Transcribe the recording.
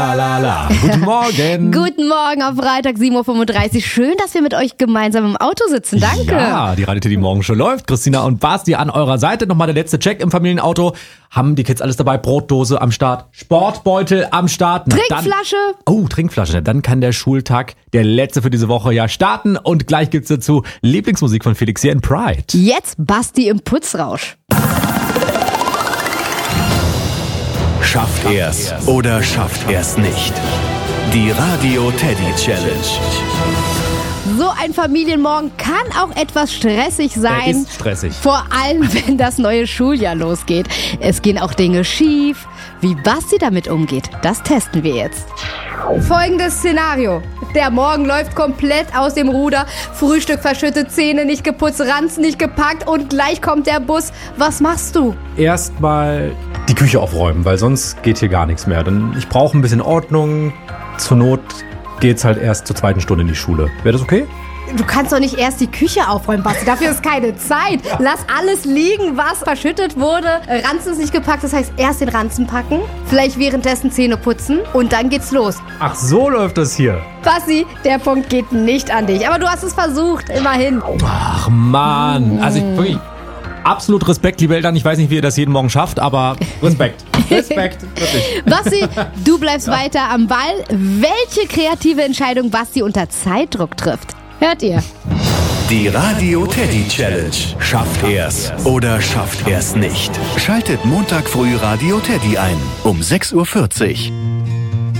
Guten Morgen. Guten Morgen auf Freitag, 7.35 Uhr. Schön, dass wir mit euch gemeinsam im Auto sitzen. Danke. Ja, die Radio Teddy Morgen schon läuft. Christina und Basti an eurer Seite. Nochmal der letzte Check im Familienauto. Haben die Kids alles dabei? Brotdose am Start, Sportbeutel am Start. Trinkflasche. Trinkflasche. Dann kann der Schultag, der letzte für diese Woche, ja starten. Und gleich gibt's dazu Lieblingsmusik von Felix hier in Pride. Jetzt Basti im Putzrausch. Schafft er's oder schafft er's nicht? Die Radio Teddy Challenge. So ein Familienmorgen kann auch etwas stressig sein. Der ist stressig. Vor allem, wenn das neue Schuljahr losgeht. Es gehen auch Dinge schief. Wie Basti damit umgeht, das testen wir jetzt. Folgendes Szenario. Der Morgen läuft komplett aus dem Ruder. Frühstück verschüttet, Zähne nicht geputzt, Ranzen nicht gepackt und gleich kommt der Bus. Was machst du? Erstmal die Küche aufräumen, weil sonst geht hier gar nichts mehr. Denn ich brauche ein bisschen Ordnung. Zur Not geht's halt erst zur zweiten Stunde in die Schule. Wäre das okay? Du kannst doch nicht erst die Küche aufräumen, Basti. Dafür ist keine Zeit. Lass alles liegen, was verschüttet wurde. Ranzen ist nicht gepackt, das heißt erst den Ranzen packen, vielleicht währenddessen Zähne putzen und dann geht's los. Ach, so läuft das hier. Basti, der Punkt geht nicht an dich. Aber du hast es versucht, immerhin. Ach Mann, also ich wirklich absolut Respekt, liebe Eltern. Ich weiß nicht, wie ihr das jeden Morgen schafft, aber Respekt. Respekt, wirklich. Basti, du bleibst weiter am Ball. Welche kreative Entscheidung Basti unter Zeitdruck trifft, hört ihr. Die Radio Teddy Challenge. Schafft er's oder schafft er's nicht? Schaltet Montag früh Radio Teddy ein um 6.40 Uhr.